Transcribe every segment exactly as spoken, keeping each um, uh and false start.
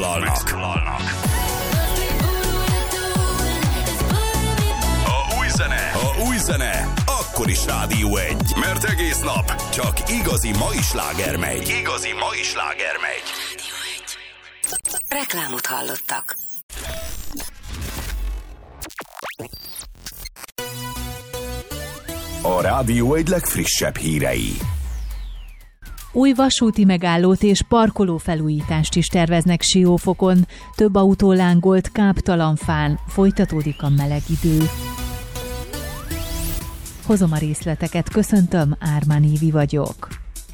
megszólalnak. A új zene, a új zene, akkor is Rádió egy, mert egész nap csak igazi mai sláger megy. Igazi mai sláger megy. Reklámot hallottak. A Rádió egy legfrissebb hírei. Új vasúti megállót és parkolófelújítást is terveznek Siófokon. Több autó lángolt Káptalanfán. Folytatódik a meleg idő. Hozom a részleteket, köszöntöm, Ármán Évi vagyok.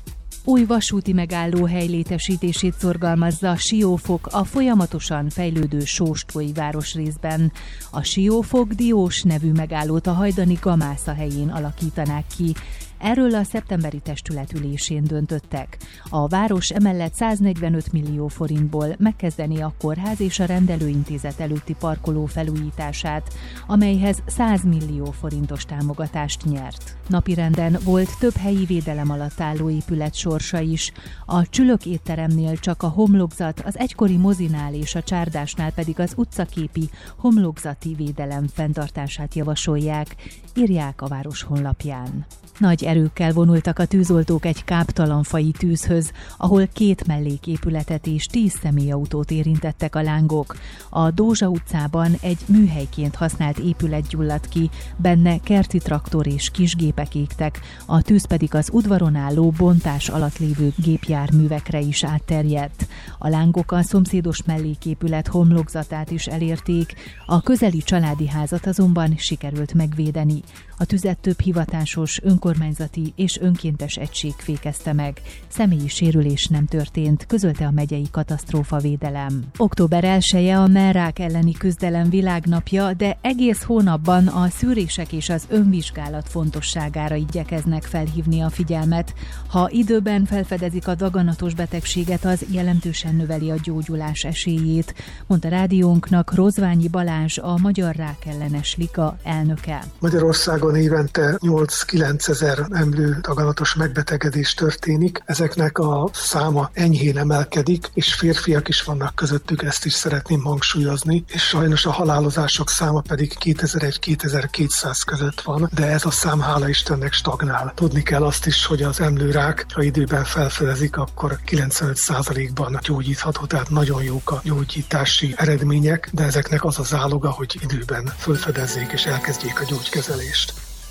Új vasúti megállóhely létesítését szorgalmazza Siófok a folyamatosan fejlődő Sóstvói városrészben. A Siófok Diós nevű megállót a hajdani Gamásza helyén alakítanák ki. Erről a szeptemberi testületülésén döntöttek. A város emellett száznegyvenöt millió forintból megkezdeni a kórház és a rendelőintézet előtti parkoló felújítását, amelyhez száz millió forintos támogatást nyert. Napirenden volt több helyi védelem alatt álló épület sorsa is. A Csülök étteremnél csak a homlokzat, az egykori mozinál és a csárdásnál pedig az utcaképi homlokzati védelem fenntartását javasolják, írják a város honlapján. Nagy erőkkel vonultak a tűzoltók egy káptalanfai tűzhöz, ahol két melléképületet és tíz személyautót érintettek a lángok. A Dózsa utcában egy műhelyként használt épület gyulladt ki, benne kerti traktor és kisgépek égtek, a tűz pedig az udvaron álló bontás alatt lévő gépjárművekre is átterjedt. A lángok a szomszédos melléképület homlokzatát is elérték, a közeli családi házat azonban sikerült megvédeni. A tüzet több hivatásos, önkormányzati és önkéntes egység fékezte meg. Személyi sérülés nem történt, közölte a megyei katasztrófavédelem. október elseje a mellrák elleni küzdelem világnapja, de egész hónapban a szűrések és az önvizsgálat fontosságára igyekeznek felhívni a figyelmet. Ha időben felfedezik a daganatos betegséget, az jelentősen növeli a gyógyulás esélyét, mondta rádiónknak Rozványi Balázs, a Magyar Rákellenes Liga elnöke. Magyarországon évente nyolc-kilencezer emlő daganatos megbetegedés történik. Ezeknek a száma enyhén emelkedik, és férfiak is vannak közöttük, ezt is szeretném hangsúlyozni, és sajnos a halálozások száma pedig kétezer-egy-kétezer-kétszáz között van, de ez a szám hála Istennek stagnál. Tudni kell azt is, hogy az emlőrák, ha időben felfedezik, akkor kilencvenöt százalékban gyógyítható, tehát nagyon jók a gyógyítási eredmények, de ezeknek az a záloga, hogy időben felfedezzék és elkezdjék a gyógykezelést.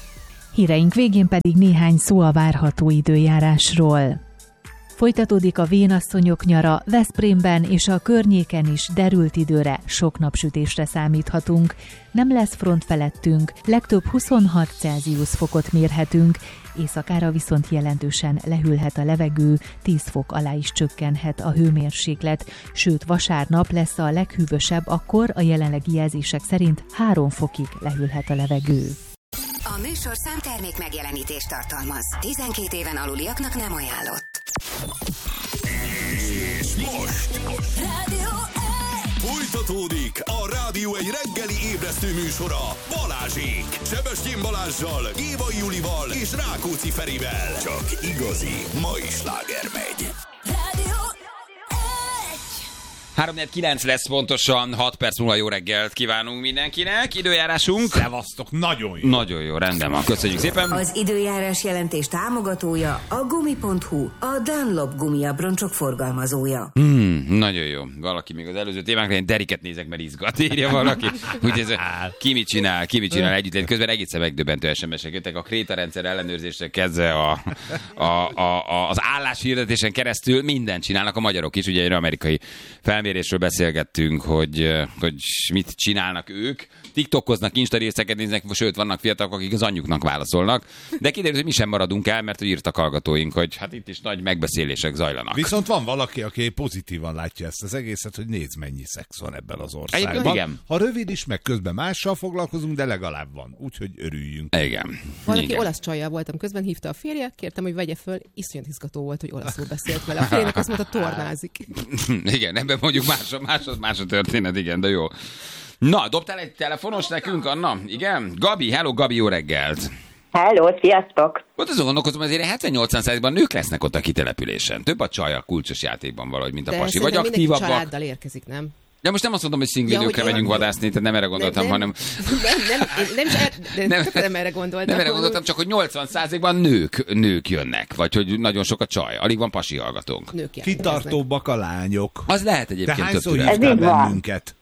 Híreink végén pedig néhány szó a várható időjárásról. Folytatódik a vénasszonyok nyara, Veszprémben és a környéken is derült időre, sok napsütésre számíthatunk. Nem lesz front felettünk, legtöbb huszonhat Celsius fokot mérhetünk, éjszakára viszont jelentősen lehűlhet a levegő, tíz fok alá is csökkenhet a hőmérséklet, sőt vasárnap lesz a leghűvösebb, akkor a jelenlegi jelzések szerint három fokig lehűlhet a levegő. A műsorszám termék megjelenítést tartalmaz. tizenkét éven aluliaknak nem ajánlott. És most Rádió egy! folytatódik a Rádió egy reggeli ébresztő műsora Balázsék. Sebestyén Balázssal, Éva Julival és Rákóczi Ferivel. Csak igazi mai sláger megy. Rádió három kilenc lesz pontosan, hat perc múlva jó reggelt kívánunk mindenkinek. Időjárásunk. Szevasztok, nagyon jó. Nagyon jó, rendben van. Köszönjük szépen. Az időjárás jelentés támogatója a gumi pont hu, a Dunlop gumiabroncsok forgalmazója. Hmm, nagyon jó. Valaki még az előző témánkra, én Deriket nézek, mert izgat, írja valaki. Úgy ez, ki mit csinál, ki mit csinál együtt. Közben egészen megdöbbentő es em es-ek jöttek a krétarendszer ellenőrzésre kezdve a, a, a, a, az álláshirdetésen keresztül mindent csinálnak a magyarok is. Ugye egy amerikai felmérésről beszélgettünk, hogy, hogy mit csinálnak ők. TikTokoznak, Insta-részeket néznek, sőt, vannak fiatalok, akik az anyjuknak válaszolnak. De kiderül, hogy mi sem maradunk el, mert hogy írtak hallgatóink, hogy hát itt is nagy megbeszélések zajlanak. Viszont van valaki, aki pozitívan látja ezt az egészet, hogy nézd, mennyi szex van ebben az országban. Igen. Ha rövid is, meg közben mással foglalkozunk, de legalább van. Úgyhogy örüljünk. Igen. Valaki Igen. olasz csajjal voltam közben, hívta a férje, kértem, hogy vegye föl, iszonyat izgató volt, hogy olaszul beszélt vele. A férjének azt mondta, tornázik. Igen, ebben mondjuk más, más, más a történet, igen, de jó. Na, dobtál egy telefonos nekünk, Anna? Igen? Gabi, hello Gabi, jó reggelt! Hello, sziasztok! Ott azon gondolkozom, azért hetven-nyolcvan százalékban nők lesznek ott a kitelepülésen. Több a csaj a kulcsos játékban valahogy, mint a de pasi. Vagy aktívabbak. családdal érkezik, nem? De most nem azt mondom, hogy szingli Ja, nőkre hogy- megyünk vadászni, tehát nem erre gondoltam, nem, hanem... Nem, nem, én nem, is er, nem, Nem. nem, nem erre gondoltam. Nem erre gondoltam, csak hogy nyolcvan százalékban nők, nők jönnek, vagy hogy nagyon sok a csaj. Alig van pasi hallgatónk. Nők jelentkeznek. Kitartóbbak a lányok. Az lehet De egyébként több hányszor türelem. Ez hívtál így van. bennünket?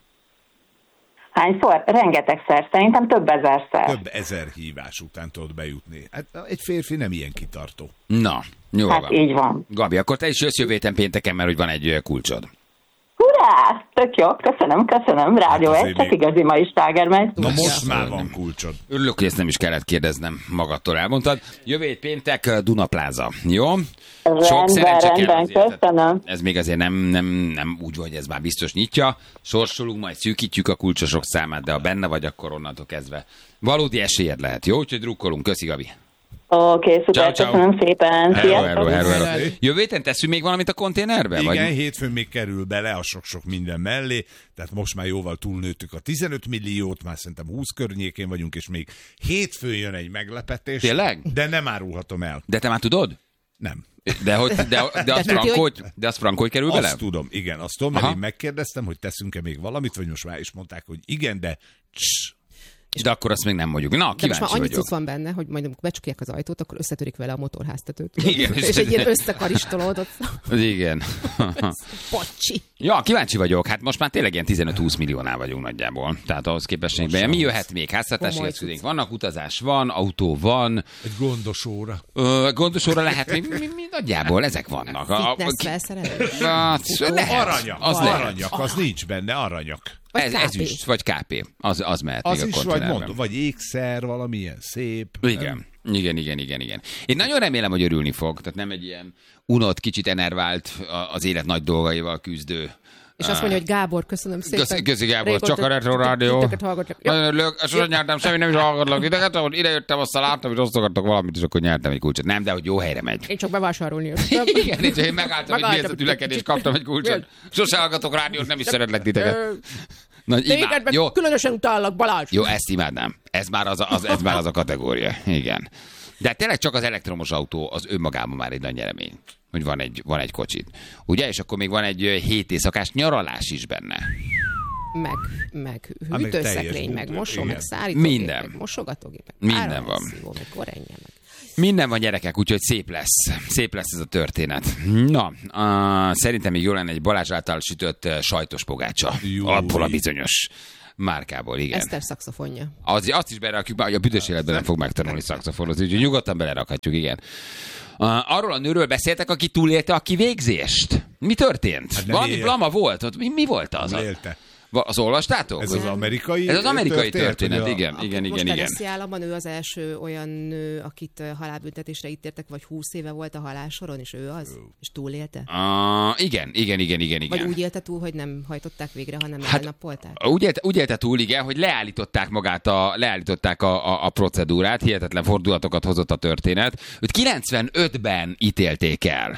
Hányszor? Rengetegszer, szerintem több ezerszer. Több ezer hívás után tudod bejutni. Hát egy férfi nem ilyen kitartó. Na, jó Hát van. így van. Gabi, akkor te is jössz jövő héten pénteken, mert hogy van egy ö, kulcsod. Hurrá! Tök jó, köszönöm, köszönöm. Rádió Hát egy, azért csak még- igazi mai stáger megy. Na most Ja. már van kulcsod. Örülök, hogy ezt nem is kellett kérdeznem, magadtól elmondtad. Jövő hét péntek ö, Dunapláza, jó? Rendben, szerencse kell rendben, azért. Tehát köszönöm. Ez még azért nem, nem, nem úgy van, hogy ez már biztos nyitja. Sorsolunk, majd szűkítjük a kulcsosok számát, de ha benne vagy, akkor onnantól kezdve valódi esélyed lehet, jó? Úgyhogy drukkolunk. Köszi, Gabi. Oké, okay, szuper, Ciao, ciao. köszönöm szépen. Hello, Sziasztok! hello, hello, hello. Hello. Jövő héten teszünk még valamit a konténerbe? Igen, Vagy... hétfőn még kerül bele a sok-sok minden mellé, tehát most már jóval túlnőttük a tizenöt milliót, már szerintem húsz környékén vagyunk, és még hétfőn jön egy meglepetés. Tényleg? De nem árulhatom el. De te már tudod? Nem. De, hogy, de, de, az tudja, frank, hogy- hogy, de az frank, hogy kerül bele? Azt tudom, igen, azt tudom, mert Aha. én megkérdeztem, hogy teszünk-e még valamit, vagy most már is mondták, hogy igen, de css, De akkor azt még nem mondjuk. Na, De most már kíváncsi annyi vagyok. cucc van benne, hogy majd amikor becsukják az ajtót, akkor összetörik vele a motorháztetőt. Igen, és egy ilyen összekaristolódott Igen. pacsi. Ja, kíváncsi vagyok. Hát most már tényleg ilyen tizenöt-húsz milliónál vagyunk nagyjából. Tehát ahhoz képest még be. Mi jöhet még? Háztartási Komoly eszközeink cucc. vannak, utazás van, autó van, egy gondos óra. ö, gondosóra lehet még, mi, mi, nagyjából ezek vannak. A- a- Fitness felszerelés. Hát, lehet. Aranyak, Az az lehet. aranyak, az nincs benne, aranyak. Vagy Ez, ká pé. ezüst, vagy ká pé. Az, az mehet Az még is, a vagy konténerben. mondom, vagy ékszer, valamilyen szép. Igen. Igen, igen, igen, igen. Én nagyon remélem, hogy örülni fog. Tehát nem egy ilyen unott, kicsit enervált, a- az élet nagy dolgaival küzdő. És azt mondja, hogy Gábor, köszönöm szépen. Köszi, köszi Gábor, Régóta csak a Retro Rádió. titeket hallgatlak. Ja. Nagyon örülök, sosem nyertem semmi, nem is hallgatlak titeket, ahogy ide jöttem, aztán láttam, hogy osztogattak valamit, és akkor nyertem egy kulcsot. Nem, de hogy jó helyre megy. Én csak bevásárolni jöttem. Igen, és én megálltam, hogy mi ez a tülekedés, kaptam egy kulcsot. Sose hallgatok rádiót, nem is szeretlek titeket. Na, Téged imád, meg jó, különösen utállak, Balázs. jó, ezt imádnám. Ez már az, a- az, ez már az a kategória. Igen. De tényleg csak az elektromos autó az önmagában már egy nagy nyeremény, hogy van egy, van egy kocsit. Ugye? És akkor még van egy ö, hét éjszakás nyaralás is benne. Meg, meg Hát meg hűtőszekrény, teljes meg bútor, mosó, igen. meg szárítógép, Minden. meg mosogatógép, meg Minden áramszívó, van. meg korenje, meg. Minden van, gyerekek, úgyhogy szép lesz. Szép lesz ez a történet. Na, uh, szerintem még jó lenne egy Balázs által sütött uh, sajtos pogácsa. Jó. Abból a bizonyos márkából, igen. Eszter szaxofonja. Az, azt is berakjuk, hogy a büdös életben nem fog megtanulni szaxofonozni, úgyhogy nyugodtan belerakhatjuk, igen. Uh, arról a nőről beszéltek, aki túlélte a kivégzést? Mi történt? Hát nem Valami él. blama volt? Ott Mi, mi volt az? Élte. Va- Az olvastátok? Ez az amerikai Ez az amerikai történet, történet, hogy a- igen, Akit igen, most igen, igen. Tennessee államban ő az első olyan nő, akit ö, halálbüntetésre ítéltek, vagy húsz éve volt a halálsoron, és ő az? És túlélte? Uh, igen, igen, igen, igen, igen. Vagy úgy élte túl, hogy nem hajtották végre, hanem Hát, elnappolták? Úgy élte, úgy élte túl, igen, hogy leállították magát, a, leállították a, a, a procedúrát, hihetetlen fordulatokat hozott a történet. Őt kilencvenötben ítélték el.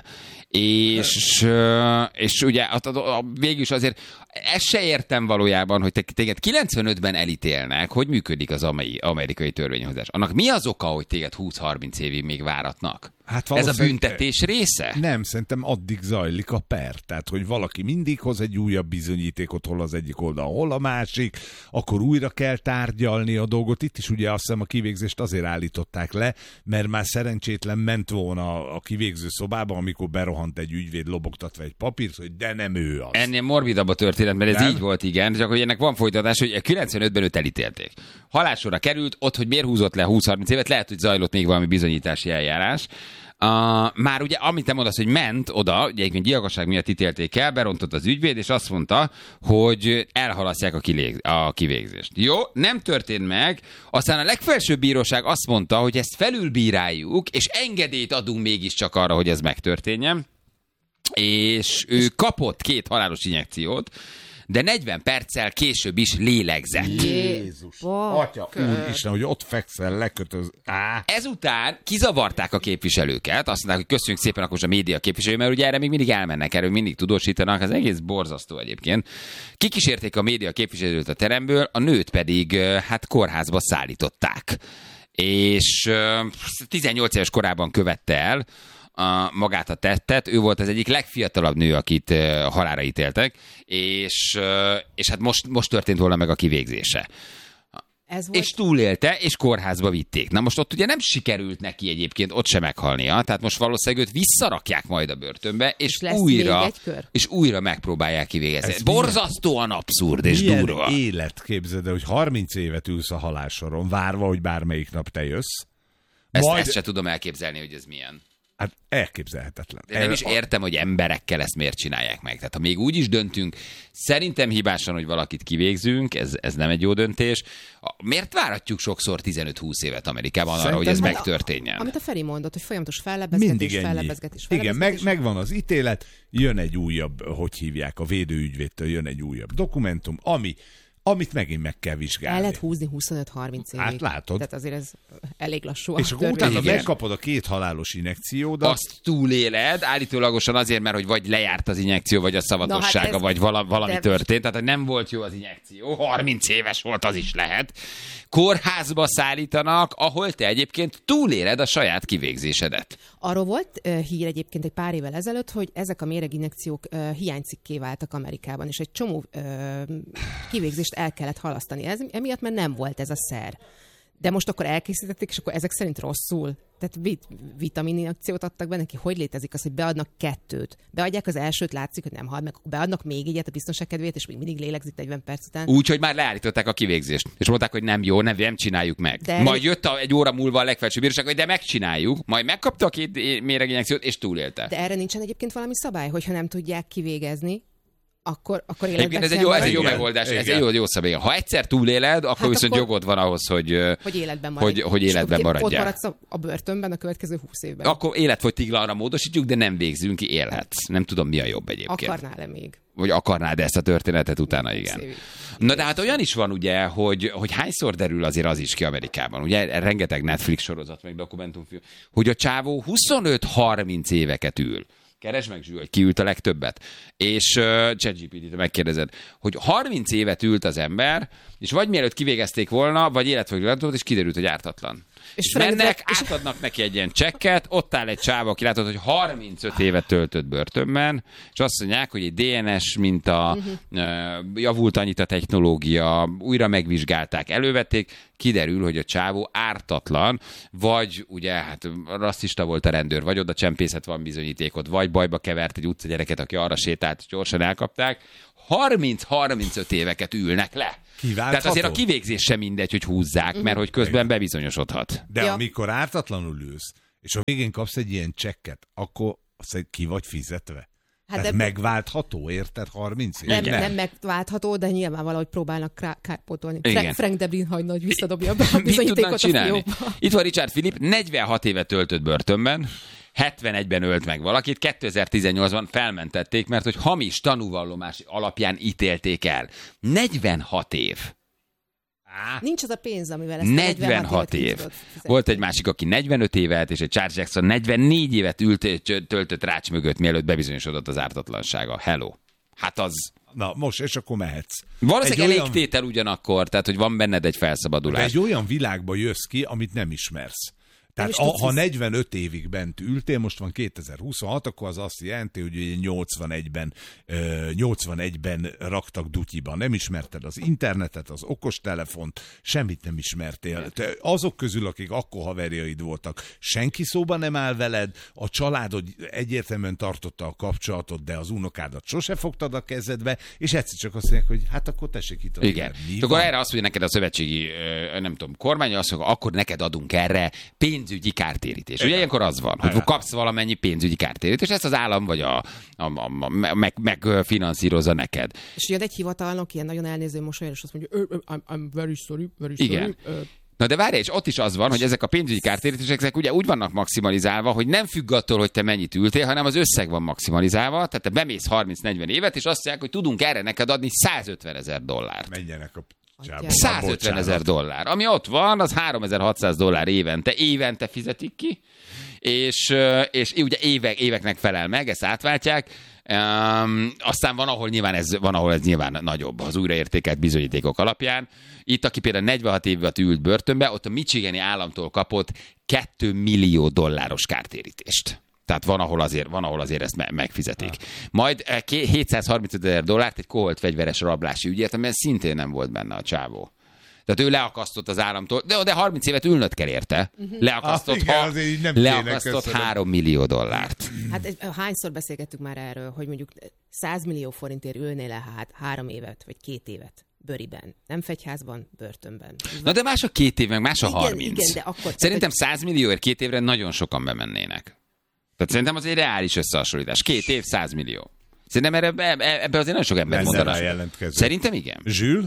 És, ö, és ugye a, a, a, végül is azért ezt se értem valójában, hogy te, téged kilencvenötben elítélnek, hogy működik az amai, amerikai törvényhozás. Annak mi az oka, hogy téged húsz-harminc évig még váratnak? Hát Ez a valószínűleg- büntetés része? Nem, szerintem addig zajlik a per. Tehát, hogy valaki mindig hoz egy újabb bizonyítékot, hol az egyik oldal, hol a másik, akkor újra kell tárgyalni a dolgot. Itt is ugye azt hiszem a kivégzést azért állították le, mert már szerencsétlen ment volna a kivégző szobába, amikor berohant egy ügyvéd lobogtatva egy papírt, hogy de nem ő az. Ennél morbidabb a történet, mert ez Nem? így volt, igen, csak hogy ennek van folytatás, hogy kilencvenötben őt elítélték. Halálsorra került, ott, hogy miért húzott le húsz-harminc évet, lehet, hogy zajlott még valami bizonyítási eljárás. Uh, már ugye, amit te mondasz, hogy ment oda, ugye egyébként gyilkosság miatt ítélték el, berontott az ügyvéd, és azt mondta, hogy elhalasztják a, kilég, a kivégzést. Jó, nem történt meg, aztán a legfelsőbb bíróság azt mondta, hogy ezt felülbíráljuk, és engedélyt adunk mégiscsak arra, hogy ez megtörténjen. És ő kapott két halálos injekciót, de negyven perccel később is lélegzett. Jézus, atya, úristen, hogy ott fekszel, lekötöz. Á. Ezután kizavarták a képviselőket, azt mondták, hogy köszönjük szépen, akkor most a média képviselő, mert ugye erre még mindig elmennek, erről mindig tudósítanak, ez egész borzasztó egyébként. Kikísérték a média képviselőt a teremből, a nőt pedig hát kórházba szállították. és tizennyolc éves korában követte el a, magát a tettet. Ő volt az egyik legfiatalabb nő, akit halálra ítéltek, és, és hát most, most történt volna meg a kivégzése. Ez volt... És túlélte, és kórházba vitték. Na most ott ugye nem sikerült neki egyébként ott sem meghalnia, tehát most valószínűleg őt visszarakják majd a börtönbe, és, és újra és újra megpróbálják kivégezni. Ez borzasztóan abszurd és milyen durva. Élet, képzeld el, hogy harminc évet ülsz a halálsoron, várva, hogy bármelyik nap te jössz. Ezt, majd... ezt se tudom elképzelni, hogy ez milyen. Hát elképzelhetetlen. De nem is értem, hogy emberekkel ezt miért csinálják meg. Tehát ha még úgy is döntünk, szerintem hibásan, hogy valakit kivégzünk, ez, ez nem egy jó döntés. Miért váratjuk sokszor tizenöt-húsz évet Amerikában arra, hogy ez hát megtörténjen? A, amit a Feri mondott, hogy folyamatos fellebbezgetés, fellebbezgetés, Igen, meg, megvan az ítélet, jön egy újabb, hogy hívják, a védőügyvédtől jön egy újabb dokumentum, ami amit megint meg kell vizsgálni. El lehet húzni huszonöt-harminc évig. Hát látod. Tehát azért ez elég lassú. És akkor utána megkapod a két halálos injekciódat. Azt túléled, állítólagosan azért, mert hogy vagy lejárt az injekció, vagy a szavatossága, hát vagy vala, valami de... történt. Tehát, hogy nem volt jó az injekció. harminc éves volt, az is lehet. Kórházba szállítanak, ahol te egyébként túléled a saját kivégzésedet. Arról volt uh, hír egyébként egy pár évvel ezelőtt, hogy ezek a méreginjekciók uh, hiánycikké váltak Amerikában, és egy csomó uh, kivégzést el kellett halasztani. Ez emiatt, mert nem volt ez a szer. De most akkor elkészítették, és akkor ezek szerint rosszul. Tehát vit- vitamininjekciót adtak be neki. Hogy létezik az, hogy beadnak kettőt? Beadják az elsőt, látszik, hogy nem hal meg, akkor beadnak még egyet a biztonság kedvéért, és még mindig lélegzik negyven perc után. Úgy, hogy már leállították a kivégzést. És mondták, hogy nem jó, nem, nem csináljuk meg. De... Majd jött a, egy óra múlva a legfelsőbb bíróság, hogy de megcsináljuk. Majd megkapta a két méreginjekciót, és túlélte. De erre nincsen egyébként valami szabály, hogyha nem tudják kivégezni, akkor, akkor életben ez egy jó, ez egy jó megoldás, igen. Ez egy jó, jó szabály. Ha egyszer túléled, akkor hát viszont akkor, jogod van ahhoz, hogy, hogy életben maradj. Hogy, hogy életben maradjál. Ott maradsz a, a börtönben a következő húsz évben. Akkor életfogytiglanra módosítjuk, de nem végzünk ki, élhetsz. Nem tudom, mi a jobb egyébként. Akarnál-e még? Vagy akarnád ezt a történetet utána, igen. Na de hát olyan is van ugye, hogy, hogy hányszor derül azért az is ki Amerikában. Ugye rengeteg Netflix sorozat, meg dokumentumfilm, hogy a csávó huszonöt-harminc éveket ül. Keresd meg, Zsül, hogy ki ült a legtöbbet. És uh, ChatGPT-t megkérdezed, hogy harminc évet ült az ember, és vagy mielőtt kivégezték volna, vagy életfogytiglant, és kiderült, hogy ártatlan. És, és mennek, és... átadnak neki egy ilyen csekket, ott áll egy csáva, aki látod, hogy harmincöt évet töltött börtönben, és azt mondják, hogy egy dé en es minta, uh-huh. javult annyit a technológia, újra megvizsgálták, elővették, kiderül, hogy a csávó ártatlan, vagy ugye, hát rasszista volt a rendőr, vagy oda csempészet van bizonyítékot, vagy bajba kevert egy utcagyereket, aki arra sétált, és gyorsan elkapták. harminc-harmincöt éveket ülnek le. Kiváltható? Tehát azért a kivégzés sem mindegy, hogy húzzák, mert hogy közben bebizonyosodhat. De ja. amikor ártatlanul ülsz, és a végén kapsz egy ilyen csekket, akkor azt ki vagy fizetve? Hát de... megváltható, érted? harminc év? Nem, nem megváltható, de nyilván valahogy próbálnak kárpótolni. Fra- Frank Debrin hagyna, hogy visszadobja a bizonyítékot a fiókba. Itt van Richard Philipp, negyvenhat évet töltött börtönben, hetvenegyben ölt meg valakit, kétezer-tizennyolcban felmentették, mert hogy hamis tanúvallomás alapján ítélték el. negyvenhat év. Á. Nincs az a pénz, amivel ezt negyvenhat év. Volt egy másik, aki negyvenöt évet, és egy Charles Jackson negyvennégy évet ült, töltött rács mögött, mielőtt bebizonyosodott az ártatlansága. Hello. Hát az... Na, most, és akkor mehetsz. Valószínűleg elég olyan... tétel ugyanakkor, tehát, hogy van benned egy felszabadulás. De egy olyan világba jössz ki, amit nem ismersz. Tehát a, ha negyvenöt évig bent ültél, most van kétezer-huszonhat, akkor az azt jelenti, hogy nyolcvanegyben, nyolcvanegyben raktak dutyiban. Nem ismerted az internetet, az okostelefont, semmit nem ismertél. Te azok közül, akik akkor haverjaid voltak, senki szóba nem áll veled, a családod egyértelműen tartotta a kapcsolatot, de az unokádat sose fogtad a kezedbe, és egyszer csak azt mondják, hogy hát akkor tessék itt. Igen. Akkor erre azt mondja neked a szövetségi, nem tudom, kormány, azt mondja, akkor neked adunk erre pénz pénzügyi kártérítés. Ugye ilyenkor az van, hogy kapsz valamennyi pénzügyi kártérítést, és ezt az állam vagy a, a, a, a meg, megfinanszírozza neked. És jön egy hivatalnok, ilyen nagyon elnéző mosolyos, és azt mondja, I'm, I'm very sorry, very sorry. Igen. Na de várj, és ott is az van, hogy ezek a pénzügyi kártérítések ezek ugye úgy vannak maximalizálva, hogy nem függ attól, hogy te mennyit ültél, hanem az összeg van maximalizálva, tehát te bemész harminc-negyven évet, és azt mondják, hogy tudunk erre neked adni százötven ezer dollárt. Menjenek a száz ötven dollár. Ami ott van, az háromezer-hatszáz dollár évente. Évente fizetik ki, és, és ugye évek, éveknek felel meg, ezt átváltják. Um, aztán van, ahol nyilván ez, van, ahol ez nyilván nagyobb az újraértékelt bizonyítékok alapján. Itt, aki például negyvenhat évet ült börtönbe, ott a Michigani államtól kapott két millió dolláros kártérítést. Tehát van, ahol azért, van, ahol azért ezt me- megfizetik. Majd hétszázharmincöt dollárt egy koholt fegyveres rablási ügyért, amiben szintén nem volt benne a csávó. Tehát ő leakasztott az államtól, de, de harminc évet ülnöd kell érte. Leakasztott, ah, igen, ha, leakasztott három millió dollárt. Hát hányszor beszélgettük már erről, hogy mondjuk száz millió forintért ülnél le hát három évet, vagy két évet bőriben. Nem fegyházban, börtönben. Na de más a két év, meg más a harminc. Igen, de akkor... Szerintem száz millióért két évre nagyon sokan bemennének. Tehát szerintem az egy reális összehasonlítás. Két év, száz millió. Szerintem erre, ebbe azért nagyon sok ember mondanak. Szerintem igen. Zsül?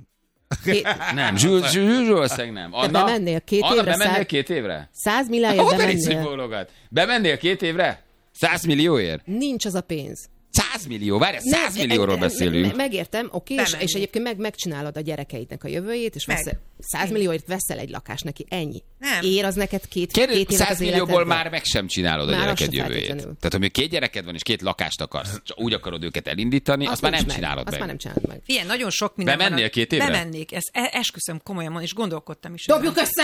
Két... Nem, Zsül, Zsül, Zsül, nem. Anna, te bemennél két Anna, évre? bemennél száz... két évre? száz millióért bemennél. Bemennél két évre? száz millióért? Nincs az a pénz. száz millió, várj, száz millióról beszélünk. Me, megértem, oké, és, és egyébként meg, megcsinálod a gyerekeidnek a jövőjét, és veszel, száz millióért veszel egy lakást neki, ennyi. Nem. Ér az neked két, Kérdez, két évet száz millióból már meg sem csinálod már a gyereked jövőjét. Tehát, hogy két gyereked van, és két lakást akarsz, csak úgy akarod őket elindítani, azt, azt már nem meg. csinálod azt meg. Már nem csinálod meg. Ilyen, nagyon sok minden Bemennél van. két évre? Bemennék, ezt esküszöm komolyan, és gondolkodtam is. Dobjuk össze!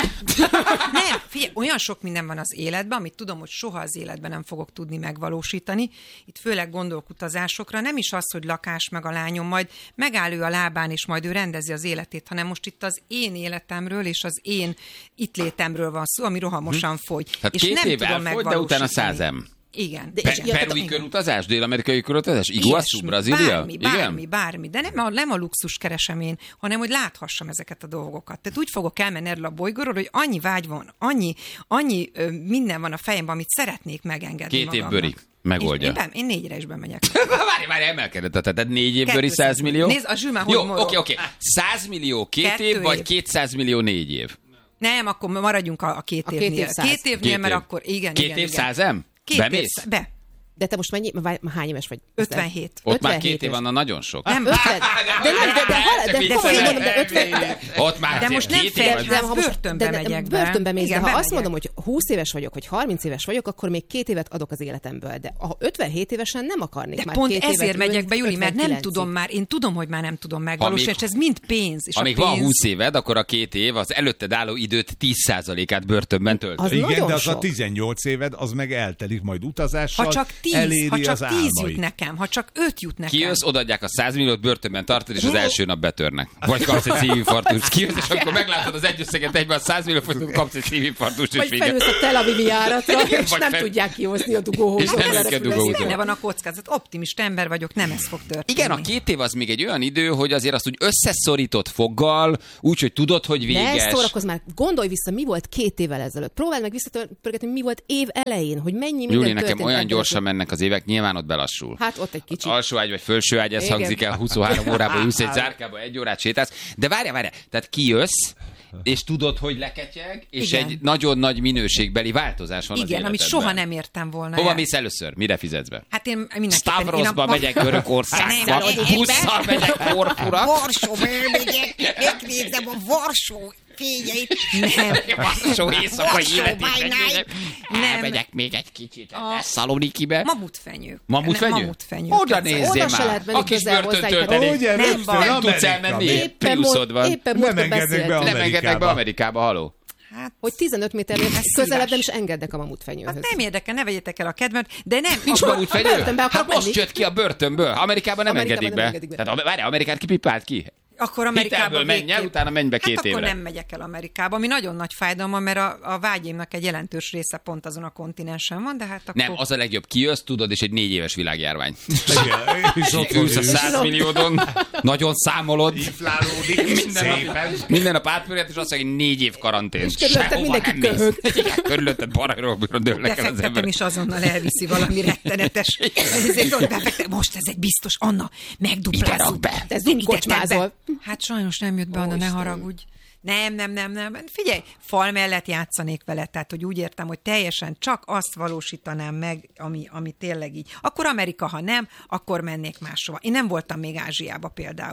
Nem, figyelj, olyan sok minden van az életben, amit tudom, hogy soha az életben nem fogok tudni megvalósítani. Itt főleg gondolok utazásokra, nem is az, hogy lakás meg a lányom, majd megáll ő a lábán, és majd ő rendezi az életét, hanem most itt az én életemről és az én itt létemről van szó, ami rohamosan fogy. Hát és két nem év tudom elfogy, de utána százem. Igen. De Pe- perui körutazás, dél-amerikai körutazás, Iguazu, Brazília? Bármi, bármi, bármi. De nem a, nem a luxus keresem én, hanem hogy láthassam ezeket a dolgokat. Tehát úgy fogok elmenni erről a bolygóról, hogy annyi vágy van, annyi, annyi ö, minden van a fejemben, amit szeretnék megengedni Két magamnak. év bőri. Megoldja. Én, én, én négyre is bemegyek. Várj, várj, emelkedett. Tehát négy év bőri, száz millió? Nézd, a Zsül már Jó, hogy morog. oké, oké. száz millió két Kettő év, vagy év. kétszáz millió négy év? Nem, akkor maradjunk a, a két A évnél. két év száz. Két évnél, Két mert év. akkor igen, Két igen, év igen. százem? Két Bemész? év, be. De te most mennyi, hány éves vagy? ötvenhét. Ott már két év van, nagyon sok. Nem, ötven. De nem, de, de, de, de, de, komolyan mondom, de ötven. Ott már de most nem két év fegyház, van. ha most- börtönbe de- de- megyek be. Börtönbe mész, Igen, de ha azt bemegyek. mondom, hogy húsz éves vagyok, hogy harminc éves vagyok, akkor még két évet adok az életemből. De ha ötvenhét évesen nem akarnék De már pont két ezért évet megyek ülni be, Juli, mert nem ötvenkilencig. tudom már, én tudom, hogy már nem tudom megvalósítani, Amíg- és ez mind pénz. És Amíg a pénz... van húsz éved, akkor a két év az előtted álló időt tíz százalékát börtönben töltöd. Az Igen, nagyon de az a sok. tizennyolc éved, az meg eltelik majd utazással, Ha csak tíz, eléri ha csak az tíz jut álmait. nekem, ha csak öt jut nekem. Kijössz, odaadják a száz milliót, börtönben tartod, és az első nap betörnek. Vagy kapsz egy szívinfarktust. Kijössz, és amikor meglátod az egy összeget egyben a száz millió forintot, kapsz egy szívinfarktust, és Vagy vége. felülsz a Tel Avivi járatra, és Vagy nem fel- tudják kihozni a dugóhúzót. És nem kell dugóhúzót. Benne van a kockázat. Optimista ember vagyok, nem ez fog történni. Igen, a két év az még egy olyan idő, hogy azért azt úgy összeszorított foggal, úgyhogy tudod, hogy Ne véges. szórakozz már, gondolj vissza, mi volt két évvel ezelőtt. Próbáld meg visszapörgetni, mi volt év elején, hogy mennyi minden Júli, nekem történt olyan ebben gyorsan az- mennek az évek, nyilván ott belassul. Hát ott egy kicsit. Alsó ágy vagy felső ágy, ez Igen. hangzik el, huszonhárom órában ülsz egy zárkába, egy órát sétálsz. De várjál, várjál, tehát kijössz, és tudod, hogy leketyeg, és Igen. egy nagyon nagy minőségbeli változás van az Igen, amit életedben. soha nem értem volna. Hova el. mész először? Mire fizetsz be? Hát én mindenképpen... Stavrosba én a- megyek Görögországba, Nem, én- busszal megyek Korfura. Varsóba megyek, megnézem a Varsó fényeit. Nem. Varsó éjszakai Varsó életét by night. megnézem. Nem. Elmegyek még egy kicsit A- Szalonikibe. Mamutfenyő. Mamutfenyő? Nem, mamutfenyő. Oda nézzél Oda se már. lehet menni A kis közel hozzá, börtöntől hát- pedig. Ugye, Nem rögtön baj. Nem tudsz Amerika. elmenni. Éppen, Priuszod mo- van. éppen Nem most engednek be beszéltünk, Nem engednek be Amerikába. Amerikába, haló. Hát, hogy tizenöt méternél Ez közelebb szívás. nem is engednek a mamutfenyőhöz. hát nem érdekel, ne vegyétek el a kedvemet, de nem. Nincs a- mamutfenyő? börtönbe akarok Hát most menni. jött ki a börtönből. Amerikában nem Amerikában engedik nem be. engedik be. Tehát várj, Amerikát kipipált ki? Akkor Amerikába Hitelből menj el, végképp. utána menj be két hát évre. akkor nem megyek el Amerikába, ami nagyon nagy fájdalma, mert a, a vágyaimnak egy jelentős része pont azon a kontinensen van, de hát akkor... Nem, az a legjobb, kijössz, tudod, és egy négy éves világjárvány. Igen, és ott van Ülsz a ő. száz milliódon, nagyon számolod. Inflálódik Minden szépen. nap, minden nap átpörget, és azt mondja, hogy négy év karantén. körülötted Sehova mindenki nem mész. köhög. Igen, körülötted barajról dőlnek el az Befektetem emberek. is azonnal elviszi valami rettenetes. Ezért ott befektetem. Most ez egy biztos, Anna, Ide megduplázzuk. rak be. Te Ide tedd zunkocsmázol. be. Hát sajnos nem jött be, Anna, ne haragudj. Nem, nem, nem, nem. Figyelj, fal mellett játszanék vele, tehát hogy úgy értem, hogy teljesen csak azt valósítanám meg, ami, ami tényleg így. Akkor Amerika, ha nem, akkor mennék máshova. Én nem voltam még Ázsiába például.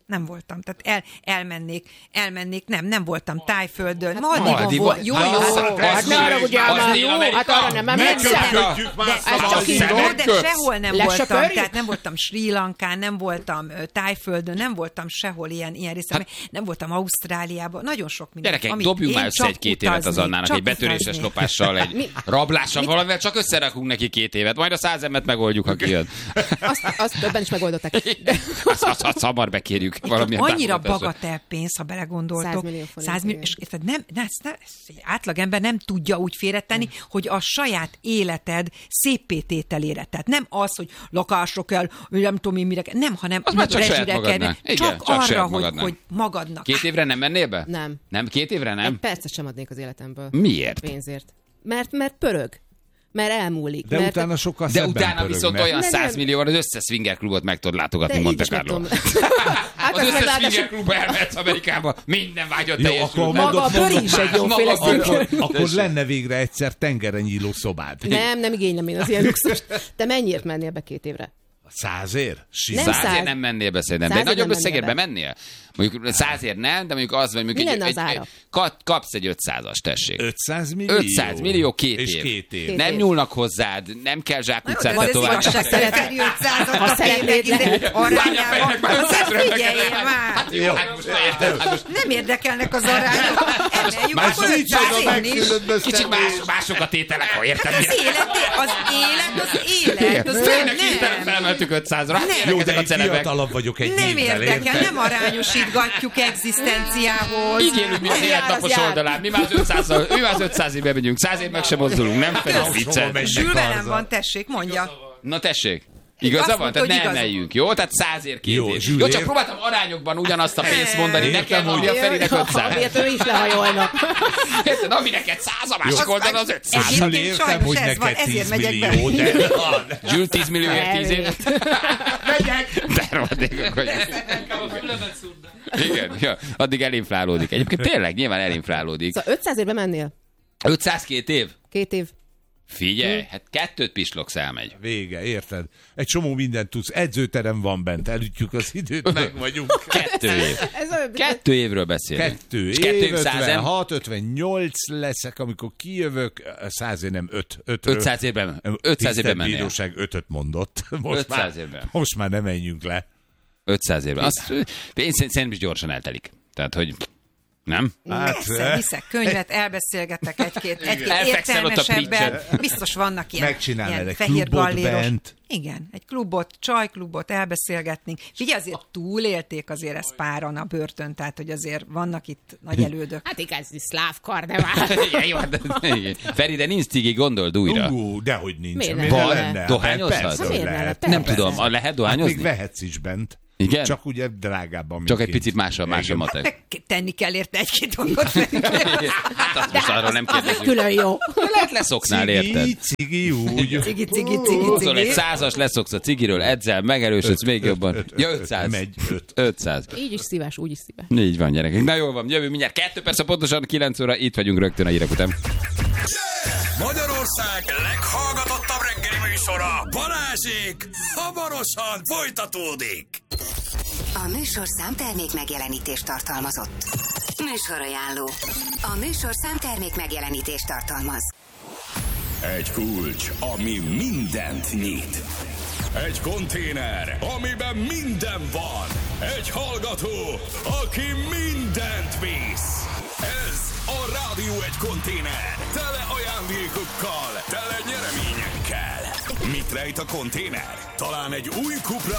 Nem voltam. Tehát el, elmennék, elmennék, nem, nem voltam Tájföldön. Maldivon volt. Jó, jó. Hát ne arra ugye már, hát arra nem emlékszem. De sehol nem voltam. Tehát nem voltam Sri Lankán, nem voltam Tájföldön, nem voltam sehol ilyen, ilyen részben. Nem voltam Ausztráliában. Nagyon sok minden. Gyerekek, dobjunk már össze egy-két évet az Annának, egy betöréses lopással, egy rablással, valamivel csak összerakunk neki két évet. Majd a százemet megoldjuk, ha kijön. Azt többen is megoldották. Azt hamar bekérjük. Annyira bagatel pénz, ha belegondoltok. száz millió forint. száz millió, és nem, nem, nem, egy átlagember nem tudja úgy félretenni, hmm. hogy a saját életed széppétételére. Tehát nem az, hogy lakásra kell, nem tudom én mire kell, nem, hanem az csak saját magadnak. Csak, Igen, csak arra, hogy, magadnak. hogy magadnak. Két évre nem mennél be? Nem. Nem két évre nem? Egy percet sem adnék az életemből. Miért? Pénzért. Mert, mert pörög. Mert elmúlik. De mert... utána sokkal De utána pörög, viszont mert... olyan száz millió van, az összes swinger klubot meg tudod látogatni Monte Carlo. Hát az összes swinger klub elmehetsz Amerikába, minden vágyat teljesül. Maga a bőr is egy jóféle akkor, akkor lenne végre egyszer tengeren nyíló szobád. Nem, nem igénylem én az ilyen luxust. Te mennyiért mennél be két évre? Százért? Százért nem mennél be szerintem, de egy nagyobb összegért bemennél? Mondjuk százért nem, de mondjuk az, vagy mondjuk egy, egy, egy, kapsz egy ötszázas, tessék. ötszáz millió? ötszáz millió két és év. Két év. Két nem év. Nyúlnak hozzád, nem kell zsákutcát tetoválni. Ha szeretnéd arányában, figyeljél már! Nem érdekelnek az arányok. Emeljük akkor ötszáz is. Kicsit mások a tételek, ha értem. Az élet, az élet, az élet. Az nem. Felmeltük ötszázra. Jó, de egy fiatalabb vagyok egy nem érdekel, nem arányosítgatjuk egzisztenciához. Így élünk mi az életnapos oldalán. Mi már az ötszázzal, ő az ötszázig bemegyünk. Százért meg sem mozdulunk, nem fel viccet. Zsülvelem van, tessék, mondja. Na tessék. Igaza van? Tehát ne emeljünk, jó? Tehát százért két jó, év. Jó, csak próbáltam arányokban ugyanazt a pénzt mondani, nekem mondja a Ferinek ötszáz. Miért ő is lehajolna? Érted, ami neked száz, a másik oldalon az ötszáz. Zsül, értem, hogy neked tíz millió, de... Zsül tíz millióért tíz év. Megyek! De rohadékok vagyok. Igen, ja, addig elinflálódik. Egyébként tényleg nyilván elinflálódik. Szóval ötszázért bemennél? ötszáz két év? Két év. Figyelj, hmm. hát kettőt pislogsz, elmegy. Vége, érted? Egy csomó mindent tudsz. Edzőterem van bent, elütjük az időt, meg vagyunk. Kettő év. Kettő évről beszélünk. Kettő év, kettő ötvenhat, ötvennyolc leszek, amikor kijövök, százért nem öt. ötszáz évben. ötszáz évben mennél. Bíróság ötöt mondott. Most ötszáz már, évben. Most már nem menjünk le. ötszáz évben. Azt, én szerintem is gyorsan eltelik. Tehát, hogy... Nem? Hát, Messze, viszek könyvet, elbeszélgetek egy-két, egy-két értelmesebben. Biztos vannak ilyen, ilyen fehér galléros. Igen, egy klubot, csajklubot elbeszélgetnénk. Figyelj, azért túlélték azért ezt páran a börtön, tehát hogy azért vannak itt nagy elődök. Hát igazi szláv karnevál. Feri, de nincs cigi, gondold újra. Ú, dehogy nincs. Miért nem? Van, dohányozhat? Nem tudom, lehet dohányozni? Hát még vehetsz is bent. Igen? Csak ugye drágábban. Csak egy picit más a, más a matek. Hát tenni kell érte egy-két dolgot. Hát azt most arról nem kérdezünk. Külön jó. Lehet leszoknál, érted? Cigi, cigi, úgy. Cigi, cigi, cigi, cigi. Egy százas leszoksz a cigiről, edzel, megerősödsz még jobban. Ja, ötszáz. Megy, ötszáz. Így is szívás, úgy is szívás. Így van, gyerekek. Na jól van, jövő mindjárt kettő perc, pontosan kilenc óra, itt vagyunk rögtön a hírek után. Magyarország leghallgatottabb reggeli műsora, Balázsék, hamarosan folytatódik. A műsorszám termék megjelenítést tartalmazott. Műsorajánló. A műsorszám termék megjelenítést tartalmaz. Egy kulcs, ami mindent nyit. Egy konténer, amiben minden van. Egy hallgató, aki mindent visz. Ez a Rádió egy konténer. Tele ajándékokkal, tele nyereményekkel. Mit rejt a konténer? Talán egy új Cupra